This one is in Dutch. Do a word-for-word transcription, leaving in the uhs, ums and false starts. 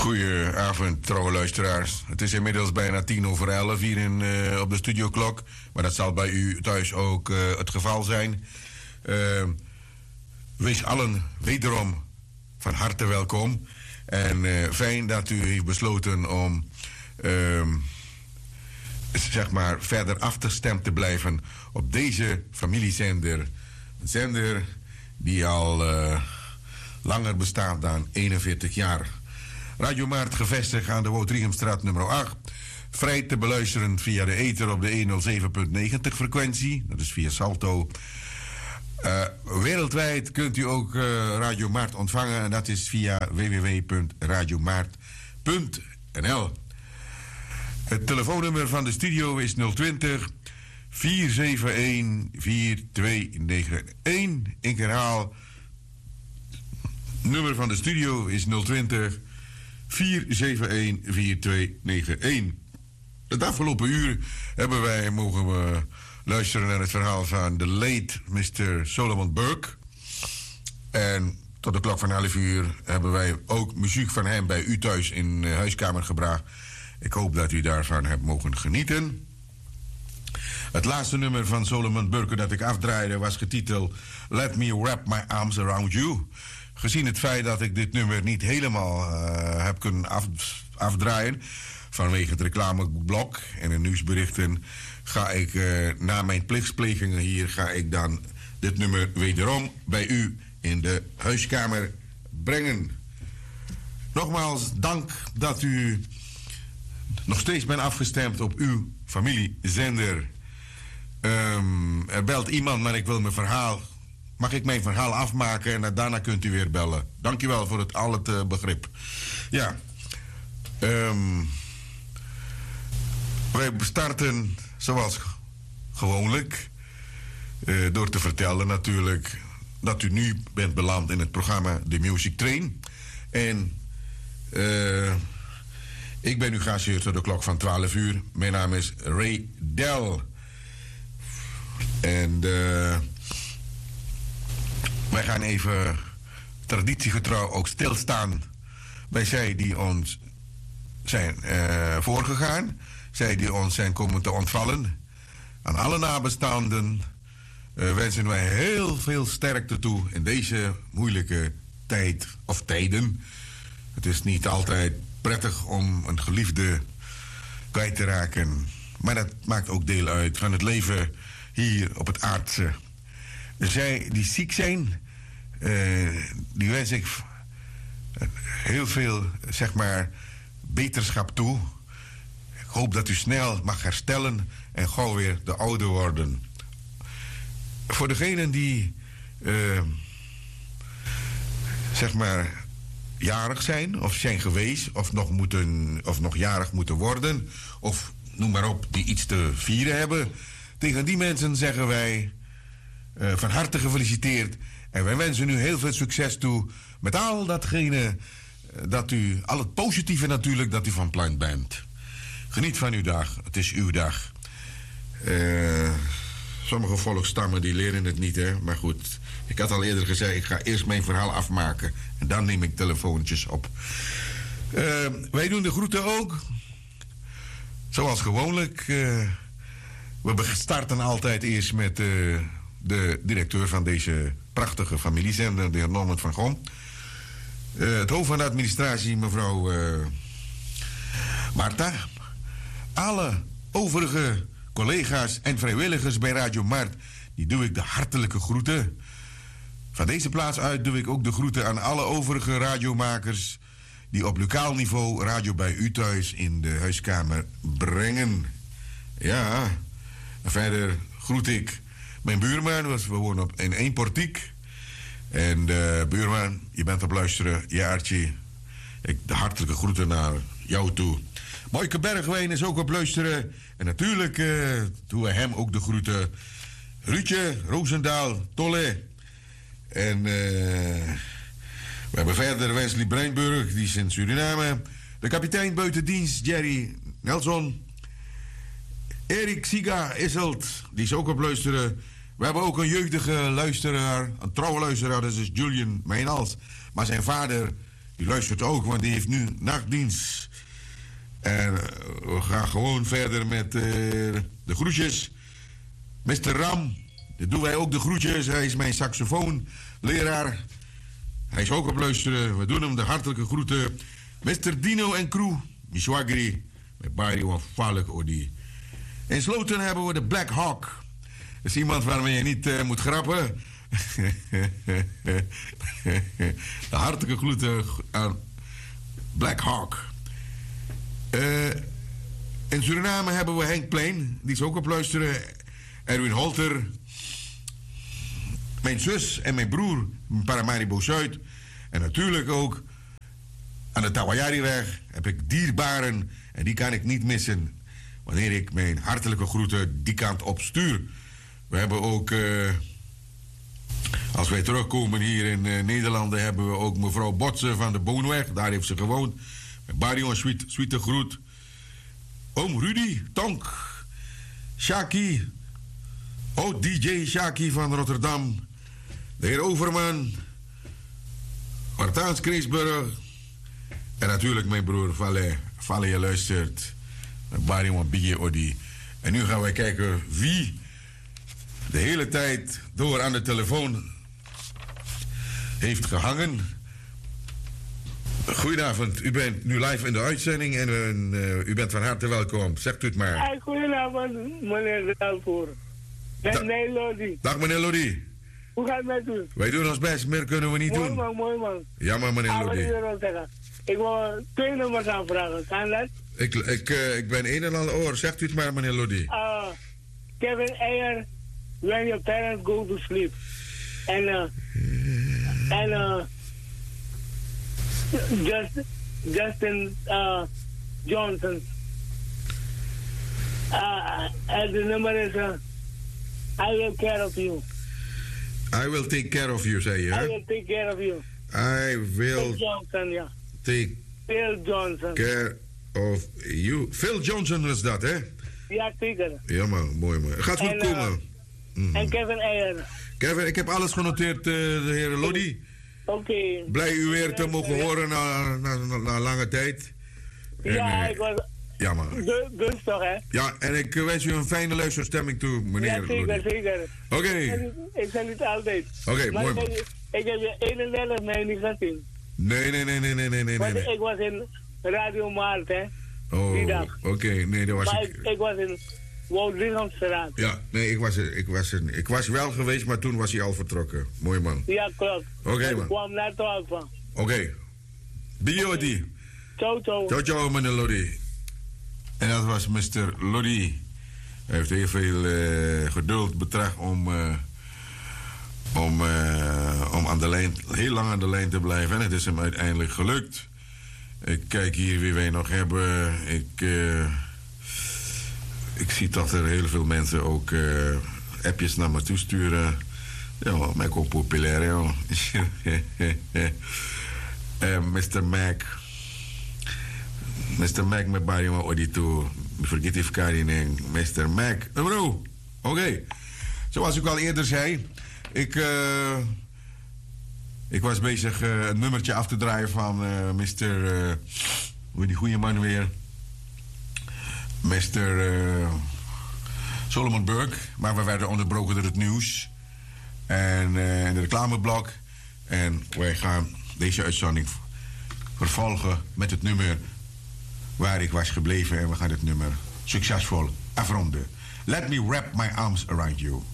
Goedenavond, trouwe luisteraars. Het is inmiddels bijna tien over elf hier in, uh, op de studioklok. Maar dat zal bij u thuis ook uh, het geval zijn. Uh, wees allen wederom van harte welkom. En uh, fijn dat u heeft besloten om uh, zeg maar verder afgestemd te blijven op deze familiezender. Een zender die al uh, langer bestaat dan eenenveertig jaar. Radio Maart gevestigd aan de Wout-Riemstraat nummer acht. Vrij te beluisteren via de ether op de honderdzeven komma negentig frequentie. Dat is via Salto. Uh, wereldwijd kunt u ook uh, Radio Maart ontvangen. En dat is via w w w punt radiomaart punt n l. Het telefoonnummer van de studio is nul twintig, vier zeven een, vier twee negen een. Ik herhaal. Nummer van de studio is nul twintig, vier zeven een, vier twee negen een. Het afgelopen uur hebben wij mogen we luisteren naar het verhaal van de late mister Solomon Burke. En tot de klok van half uur hebben wij ook muziek van hem bij u thuis in de huiskamer gebracht. Ik hoop dat u daarvan hebt mogen genieten. Het laatste nummer van Solomon Burke dat ik afdraaide was getiteld Let Me Wrap My Arms Around You. Gezien het feit dat ik dit nummer niet helemaal uh, heb kunnen af, afdraaien vanwege het reclameblok en de nieuwsberichten, ga ik uh, na mijn plichtsplegingen hier ga ik dan dit nummer wederom bij u in de huiskamer brengen. Nogmaals dank dat u nog steeds bent afgestemd op uw familiezender. Um, er belt iemand, maar ik wil mijn verhaal. Mag ik mijn verhaal afmaken en daarna kunt u weer bellen. Dankjewel voor het al het uh, begrip. Ja. Um, wij starten zoals gewoonlijk. Uh, door te vertellen natuurlijk dat u nu bent beland in het programma The Music Train. En uh, ik ben uw gastheer tot de klok van twaalf uur. Mijn naam is Ray Del. En uh, wij gaan even traditiegetrouw ook stilstaan bij zij die ons zijn uh, voorgegaan. Zij die ons zijn komen te ontvallen. Aan alle nabestaanden uh, wensen wij heel veel sterkte toe in deze moeilijke tijd of tijden. Het is niet altijd prettig om een geliefde kwijt te raken. Maar dat maakt ook deel uit van het leven hier op het aardse. Zij die ziek zijn, uh, die wens ik heel veel, zeg maar, beterschap toe. Ik hoop dat u snel mag herstellen en gauw weer de oude worden. Voor degenen die, uh, zeg maar, jarig zijn of zijn geweest of nog, moeten, of nog jarig moeten worden, of noem maar op, die iets te vieren hebben, tegen die mensen zeggen wij uh, van harte gefeliciteerd. En wij wensen u heel veel succes toe met al datgene uh, dat u, al het positieve natuurlijk, dat u van plan bent. Geniet van uw dag, het is uw dag. Uh, sommige volksstammen die leren het niet, hè. Maar goed, ik had al eerder gezegd, ik ga eerst mijn verhaal afmaken en dan neem ik telefoontjes op. Uh, wij doen de groeten ook. Zoals gewoonlijk. Uh, we starten altijd eerst met uh, de directeur van deze prachtige familiezender, de heer Norman van Gom. Uh, het hoofd van de administratie, mevrouw uh, Marta. Alle overige collega's en vrijwilligers bij Radio Maart, die doe ik de hartelijke groeten. Van deze plaats uit doe ik ook de groeten aan alle overige radiomakers die op lokaal niveau radio bij u thuis in de huiskamer brengen. Ja, en verder groet ik mijn buurman, we wonen op in één portiek. En uh, buurman, je bent op luisteren, ja Archie. Ik de hartelijke groeten naar jou toe. Moike Bergwijn is ook op luisteren. En natuurlijk uh, doen we hem ook de groeten. Ruudje, Roosendaal, Tolle. En uh, we hebben verder Wesley Breinburg, die is in Suriname. De kapitein buitendienst, Jerry Nelson. Erik Siga Isselt, die is ook op luisteren. We hebben ook een jeugdige luisteraar, een trouwe luisteraar, dat is Julian Meinals. Maar zijn vader Die luistert ook, want die heeft nu nachtdienst. En uh, we gaan gewoon verder met uh, de groetjes. mister Ram, dat doen wij ook de groetjes. Hij is mijn saxofoonleraar. Hij is ook op luisteren. We doen hem de hartelijke groeten. mister Dino en crew, Mishwagri, met Barry van Valk Odi. In Sloten hebben we de Black Hawk. Dat is iemand waarmee je niet uh, moet grappen. De hartelijke groeten aan Black Hawk. Uh, in Suriname hebben we Henk Plein, die is ook op luisteren. Erwin Holter. Mijn zus en mijn broer, Paramaribo Zuid. En natuurlijk ook aan de Tawayariweg heb ik dierbaren. En die kan ik niet missen wanneer ik mijn hartelijke groeten die kant op stuur. We hebben ook, uh, als wij terugkomen hier in uh, Nederland, hebben we ook mevrouw Botsen van de Boonweg. Daar heeft ze gewoond. Met Barion, sweet, sweete groet. Oom Rudy, Tonk, Shaki. Oh, D J Shaki van Rotterdam. De heer Overman. Martaans Kreesburg. En natuurlijk mijn broer Valle. Valle, je luistert. Barion Biggie Odi. En nu gaan wij kijken wie de hele tijd door aan de telefoon heeft gehangen. Goedenavond, u bent nu live in de uitzending en uh, u bent van harte welkom. Zegt u het maar. Hey, goedenavond, meneer Dalvoer. Da- meneer Lodi. Dag meneer Lodi. Hoe gaat het met u? Wij doen ons best, meer kunnen we niet mooi doen. Man, mooi man, Ja maar meneer ah, Lodi. wat wil je zeggen? Ik wil twee nummers aanvragen, kan dat? Ik, ik, uh, ik ben een en al oor, zegt u het maar meneer Lodi. Uh, Kevin Ayer, When Your Parents Go to Sleep. En, uh, en, uh, Just, Justin uh, Johnson. Uh, en de nummer is uh, I Will Care of You. I will take care of you, zei je. I Hè? will take care of you. I will Phil Johnson, ja. take Phil Johnson. care of you. Phil Johnson was dat, hè? Ja, zeker. Ja man, mooi man. Gaat goed En, uh, komen. Mm-hmm. En Kevin Ayer. Kevin, ik heb alles genoteerd, uh, de heer Lodi. Oké. Okay. Blij u weer te mogen horen na, na, na, na lange tijd. En, Ja, uh, ik was... Ja, man. Dus, dus toch, hè? Ja, en ik wens u een fijne luisterstemming toe, meneer Ja, zeker, Lodi. zeker. Oké. Okay. Ik zeg niet altijd. Oké, okay, mooi man. Ik, ik heb je eenendertig mei niet gezien. Nee, nee, nee, nee, nee, nee, nee. Want nee. ik was in Radio Maart, hè? Oh, die dag. Oké, okay, nee, dat was maar ik. ik. Ik was in Wout-Wilhelmstraat. Ja, nee, ik was, er, ik, was er, ik was wel geweest, maar toen was hij al vertrokken. Mooi man. Ja, klopt. Oké, okay, man. Ik kwam net twaalf van. Oké. Okay. Bioti. Ciao, ciao. Ciao, ciao, meneer Lodi. En dat was mister Lodi. Hij heeft heel veel uh, geduld betracht om, uh, om, uh, om aan de lijn, heel lang aan de lijn te blijven. En het is hem uiteindelijk gelukt. Ik kijk hier wie wij nog hebben. Ik, uh, ik zie dat er heel veel mensen ook uh, appjes naar me toe sturen. Ja, mij ook populair, ja. uh, mister Mac. mister Mac met Barry Odito. Vergeet even Karin. mister Mac. Bro. Oké. Okay. Zoals ik al eerder zei. Ik, uh, ik was bezig uh, een nummertje af te draaien van uh, mister Uh, hoe heet die goede man weer? mister Uh, Solomon Burke. Maar we werden onderbroken door het nieuws. En uh, in de reclameblok. En wij gaan deze uitzending vervolgen met het nummer waar ik was gebleven. En we gaan het nummer succesvol afronden. Let me wrap my arms around you.